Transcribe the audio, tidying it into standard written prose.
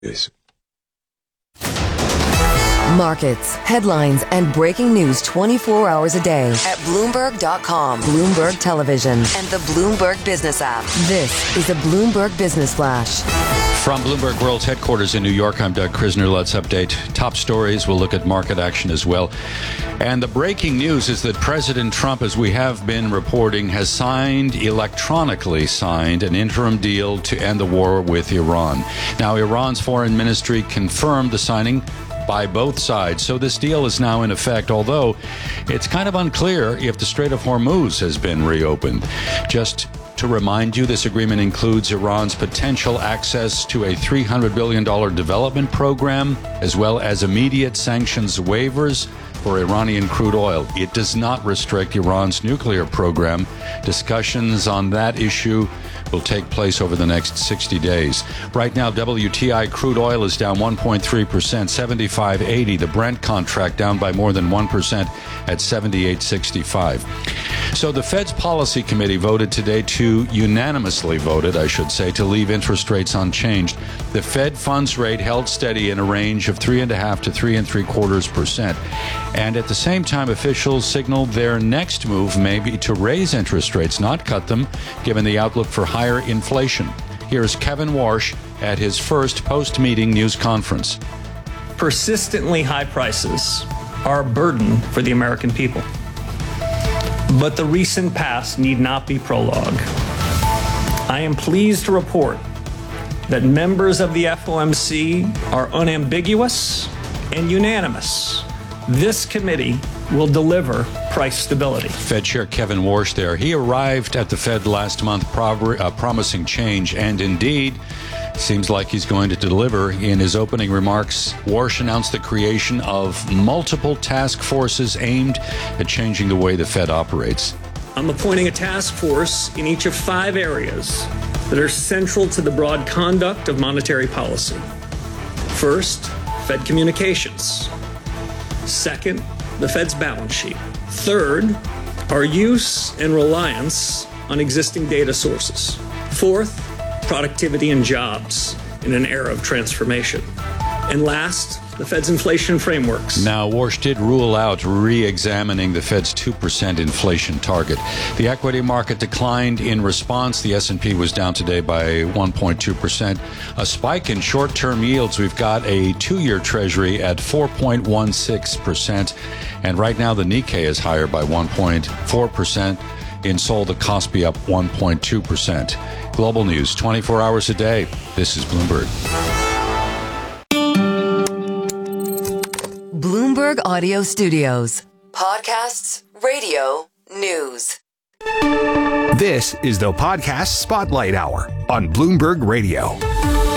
Yes. Markets, headlines, and breaking news 24 hours a day at Bloomberg.com, Bloomberg Television, and the Bloomberg Business app. This is a Bloomberg Business Flash. From Bloomberg World's headquarters in New York, I'm Doug Krisner. Let's update top stories. We'll look at market action as well. And the breaking news is that President Trump, as we have been reporting, has electronically signed an interim deal to end the war with Iran. Now, Iran's foreign ministry confirmed the signing by both sides. So this deal is now in effect, although it's kind of unclear if the Strait of Hormuz has been reopened. Just to remind you, this agreement includes Iran's potential access to a $300 billion development program, as well as immediate sanctions waivers for Iranian crude oil. It does not restrict Iran's nuclear program. Discussions on that issue will take place over the next 60 days. Right now, WTI crude oil is down 1.3%, $75.80. The Brent contract down by more than 1% at $78.65. So the Fed's policy committee unanimously voted, to leave interest rates unchanged. The Fed funds rate held steady in a range of 3.5% to 3.75%. And at the same time, officials signaled their next move may be to raise interest rates, not cut them, given the outlook for higher inflation. Here's Kevin Warsh at his first post-meeting news conference. Persistently high prices are a burden for the American people. But the recent past need not be prologue. I am pleased to report that members of the FOMC are unambiguous and unanimous. This committee will deliver price stability. Fed Chair Kevin Warsh there. He arrived at the Fed last month promising change, and indeed, seems like he's going to deliver. In his opening remarks, Warsh announced the creation of multiple task forces aimed at changing the way the Fed operates. I'm appointing a task force in each of 5 areas that are central to the broad conduct of monetary policy. First, Fed communications. Second, the Fed's balance sheet. Third, our use and reliance on existing data sources. Fourth, productivity and jobs in an era of transformation. And last, the Fed's inflation frameworks. Now, Warsh did rule out re-examining the Fed's 2% inflation target. The equity market declined in response. The S&P was down today by 1.2%. A spike in short-term yields. We've got a 2-year Treasury at 4.16%. And right now, the Nikkei is higher by 1.4%. In Seoul, the Kospi up 1.2%. Global news, 24 hours a day. This is Bloomberg. Bloomberg Audio Studios. Podcasts, radio, news. This is the Podcast Spotlight Hour on Bloomberg Radio.